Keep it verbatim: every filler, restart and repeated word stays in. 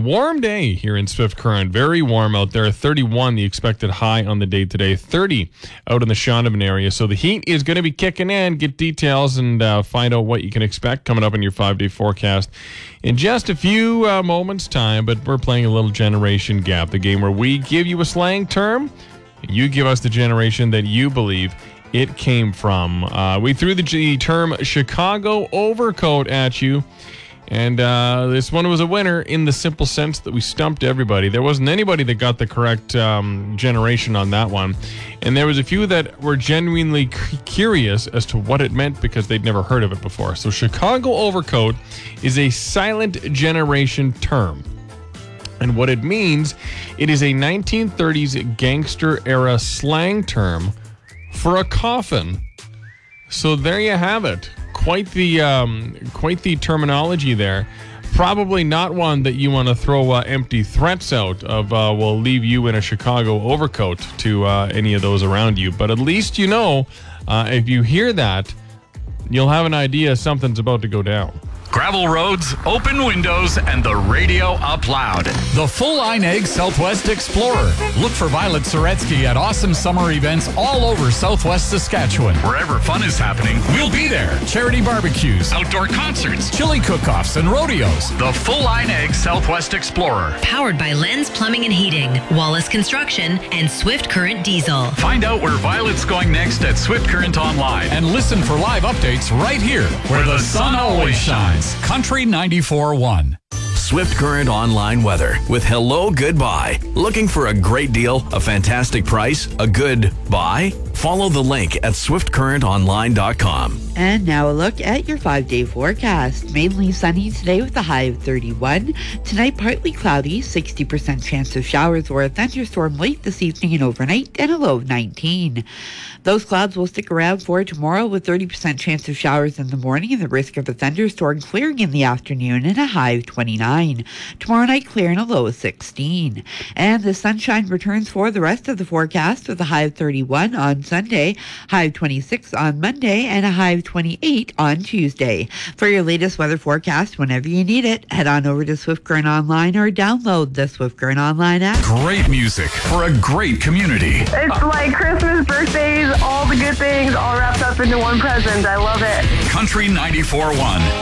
warm day here in Swift Current. Very warm out there. thirty-one the expected high on the day today. thirty out in the Shaunavon area. So the heat is going to be kicking in. Get details and uh, find out what you can expect coming up in your five-day forecast in just a few uh, moments' time. But we're playing a little Generation Gap, the game where we give you a slang term. You give us the generation that you believe it came from. Uh, we threw the G term Chicago overcoat at you. And uh, this one was a winner in the simple sense that we stumped everybody. There wasn't anybody that got the correct um, generation on that one. And there was a few that were genuinely c- curious as to what it meant because they'd never heard of it before. So Chicago overcoat is a silent generation term. And what it means, it is a nineteen thirties gangster-era slang term for a coffin. So there you have it. Quite the um, quite the terminology there. Probably not one that you want to throw uh, empty threats out of, uh, we'll leave you in a Chicago overcoat to uh, any of those around you. But at least you know, uh, if you hear that, you'll have an idea something's about to go down. Gravel roads, open windows, and the radio up loud. The full-line egg Southwest Explorer. Look for Violet Soretsky at awesome summer events all over Southwest Saskatchewan. Wherever fun is happening, we'll be there. Charity barbecues, outdoor concerts, chili cook-offs, and rodeos. The full-line egg Southwest Explorer. Powered by Lens Plumbing and Heating, Wallace Construction, and Swift Current Diesel. Find out where Violet's going next at Swift Current Online. And listen for live updates right here, where, where the, the sun, sun always shines. Country ninety-four point one. Swift Current Online weather with Hello Goodbye. Looking for a great deal, a fantastic price, a good buy? Follow the link at swift current online dot com. And now a look at your five-day forecast. Mainly sunny today with a high of thirty-one. Tonight, partly cloudy, sixty percent chance of showers or a thunderstorm late this evening and overnight, and a low of nineteen. Those clouds will stick around for tomorrow with thirty percent chance of showers in the morning and the risk of a thunderstorm clearing in the afternoon and a high of twenty-nine. Tomorrow night, clear and a low of sixteen. And the sunshine returns for the rest of the forecast with a high of thirty-one on Sunday, high of twenty-six on Monday, and a high of twenty-eight on Tuesday. For your latest weather forecast, whenever you need it, head on over to Swift Current Online or download the Swift Current Online app. Great music for a great community. It's like Christmas, birthdays, all the good things all wrapped up into one present. I love it. Country ninety-four point one.